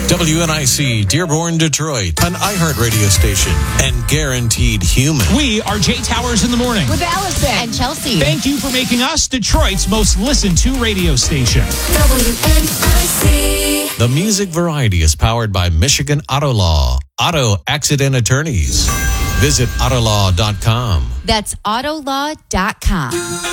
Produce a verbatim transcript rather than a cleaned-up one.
W N I C, Dearborn, Detroit, an iHeartRadio station, and Guaranteed Human. We are Jay Towers in the morning. With Allison and Chelsea. Thank you for making us Detroit's most listened to radio station. W N I C. The music variety is powered by Michigan Auto Law, auto accident attorneys. Visit autolaw dot com. That's autolaw dot com.